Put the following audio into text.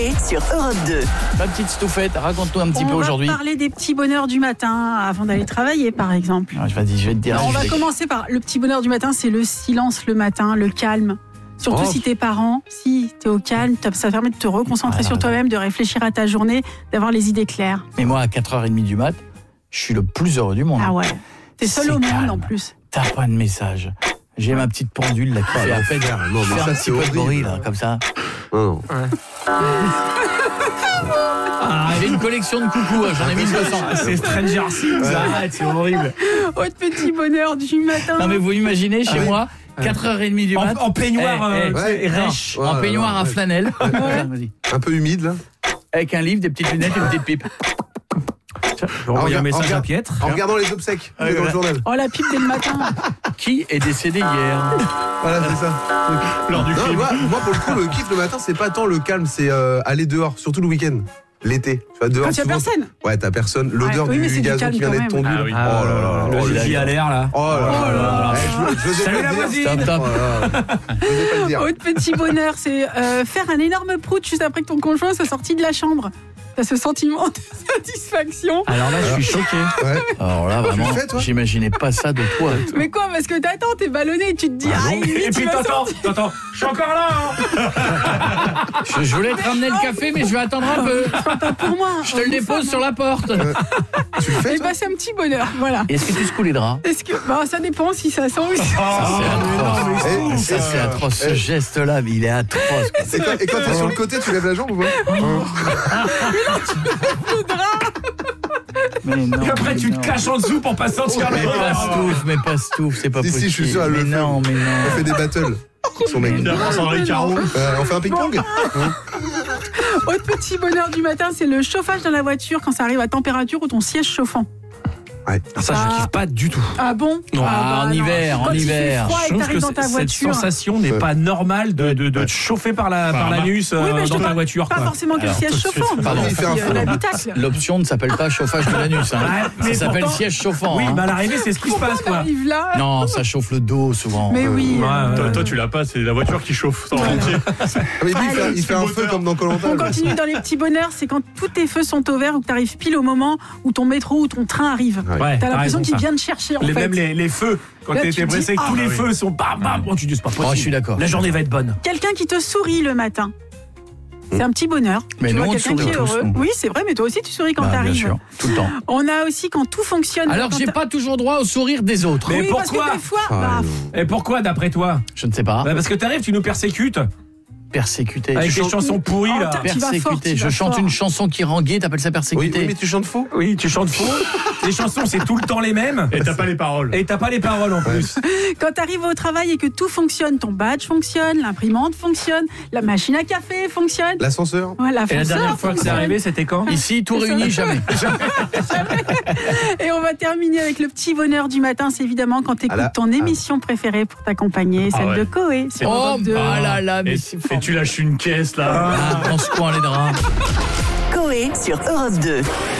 Coé sur Europe 2. Ma petite Stouffette, raconte-nous un petit peu aujourd'hui. On va parler des petits bonheurs du matin avant d'aller travailler, par exemple. Je vais te dire. Alors, on va commencer par le petit bonheur du matin, c'est le silence le matin, le calme. Surtout si t'es parent, si t'es au calme, ça permet de te reconcentrer sur toi-même, de réfléchir à ta journée, d'avoir les idées claires. Mais moi, à 4h30 du mat, je suis le plus heureux du monde. Ah ouais. T'es seul au monde calme. en plus. T'as pas de message. J'ai ma petite pendule là qui fait à peine. Non, mais ça, un c'est petit peu de horrible. bruit là, comme ça. Non. J'ai une collection de coucous, j'en ai 1200. C'est Stranger Things, arrête, c'est horrible. Autre petit bonheur du matin. Non mais vous imaginez chez moi, 4h30 du mat. En peignoir rêche. En peignoir à flanelle. Vas-y. Un peu humide, là. Avec un livre, des petites lunettes et une petite pipe. Je vais envoyer un message à Pietre. En regardant les obsèques dans le journal. Oh, la pipe dès le matin. Qui est décédé hier? Voilà, c'est ça. Lors du Non, film. moi, pour le coup, le kiff le matin, c'est pas tant le calme, c'est aller dehors, surtout le week-end. L'été. Tu vas dehors. Quand il y a souvent- personne. Ouais, t'as personne. L'odeur Ouais, oui, mais du c'est du gazon calme qui vient quand d'être même. tondu. Ah oui. Oh là là. Le oh, zizi à l'air là. Oh là là. Je Salut pas la le dire. voisine. Top, top. Oh là là. Je n'osais pas le dire. Autre petit bonheur, c'est faire un énorme prout juste après que ton conjoint soit sorti de la chambre. T'as ce sentiment de satisfaction. Alors là, je suis choqué. Ouais. Alors là, vraiment, le fais, toi j'imaginais pas ça de toi. Mais quoi? Parce que t'attends, t'es ballonné, tu te dis, ah, Et lui, tu puis vas t'entends, sortir. je suis encore là. Je voulais te ramener le café, mais je vais attendre un peu. Pas pour moi. Je te le dépose sur la porte. Tu le fais, Et toi bah, c'est un petit bonheur, voilà. Est-ce que tu secoues les draps? Est-ce que, bah, ça dépend si ça sent ou si C'est atroce. C'est atroce. Ce geste-là, mais il est atroce. quoi. Et quand t'es sur le côté, tu lèves la jambe ou pas le drap. Mais non, Et après, mais tu non. te caches en dessous pour pas sentir Mais le pas Stouff, mais pas Stouff, c'est pas Si, possible. si, je suis sûr, elle mais le fait. non, mais non. On fait des battles. Son mec. On fait un ping-pong. Autre petit bonheur du matin, c'est le chauffage dans la voiture quand ça arrive à température ou ton siège chauffant. Ouais. Ça, je kiffe pas du tout. Ah bon? Non, Ah bah en non. hiver, Quand en il hiver. fait froid et Je que trouve t'arrives que dans ta cette voiture. sensation n'est pas normale de te chauffer par l'anus Oui, mais je te dans ta parle voiture. pas quoi. forcément que le Alors, siège tout de suite. chauffant, mais Pardon. Il fait un aussi, feu. l'habitacle. L'option ne s'appelle pas chauffage de l'anus. Hein. mais Ça s'appelle pourtant- siège chauffant. Oui, hein. mais à l'arrivée, c'est ce qui se passe, Pourquoi on quoi. arrive là? Non, ça chauffe le dos souvent. Mais oui. Toi, tu l'as pas, c'est la voiture qui chauffe en entier. Mais lui, il fait un feu comme dans Koh-Lanta. On continue dans les petits bonheurs, c'est quand tous tes feux sont au vert ou que tu arrives pile au moment où ton métro ou ton train arrive. Ouais, T'as l'impression raison, qu'il ça. vient te chercher en fait. Même les feux, quand Là, t'es tu te pressé, dis, que tous ah, les oui. feux sont bam bam, bon, tu dis c'est pas possible. Oh, je suis d'accord. La journée va être bonne. Quelqu'un qui te sourit le matin. C'est un petit bonheur. Mais tu nous, vois on quelqu'un qui sourit est tous, heureux. nous. Oui, c'est vrai, mais toi aussi tu souris quand Bah, bien t'arrives. sûr, tout le temps. On a aussi quand tout fonctionne. Alors que Quand j'ai t'as- pas toujours droit au sourire des autres. Mais oui, parce pourquoi que des fois, Ah, Et pourquoi, d'après toi? Je ne sais pas. Bah, parce que t'arrives, tu nous persécutes Persécuté. avec Je les chante- chansons pourries là. Oh, tu vas fort, Persécuté. tu Je vas chante fort. une chanson qui rend gay, t'appelles ça Oui, persécuté? oui, mais tu chantes faux. Oui, tu chantes faux. Les chansons, c'est tout le temps les mêmes. Et t'as pas les paroles. Et t'as pas les paroles en plus. Quand tu arrives au travail et que tout fonctionne, ton badge fonctionne, l'imprimante fonctionne, la machine à café fonctionne. L'ascenseur. Voilà, Et la l'ascenseur dernière fois que c'est fonctionne. arrivé, c'était quand? Ici, tout réuni, jamais. Et on va terminer avec le petit bonheur du matin, c'est évidemment quand tu écoutes Ah là, ton émission préférée pour t'accompagner, celle ouais. de Coé. C'est Oh, Europe 2. bah là là, mais Et, c'est et tu lâches une caisse là. Ah, on se coin les draps. Coé sur Europe 2.